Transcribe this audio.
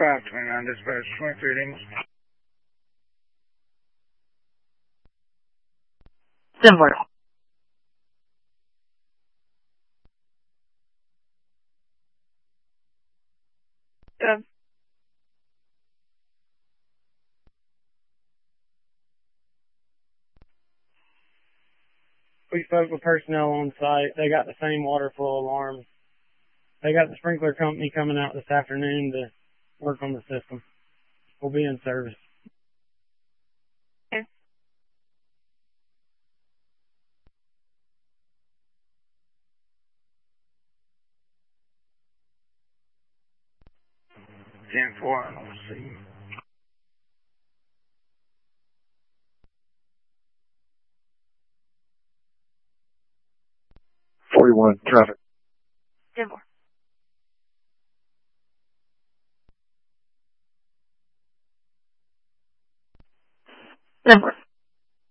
529 dispatch 23 Dings. 10-4. Good. We spoke with personnel on site. They got the same water flow alarm. They got the sprinkler company coming out this afternoon to work on the system. We'll be in service. Okay. Ten four, I don't see. traffic. 10-4. Denver.